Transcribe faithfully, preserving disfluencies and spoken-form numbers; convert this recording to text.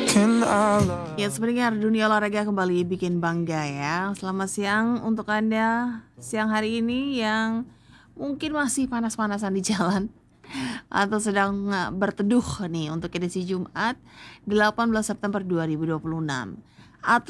Ya, sebenarnya dunia olahraga kembali bikin bangga ya. Selamat siang untuk Anda siang hari ini yang mungkin masih panas-panasan di jalan atau sedang uh, berteduh nih untuk edisi Jumat delapan belas September dua ribu dua puluh enam. Atlet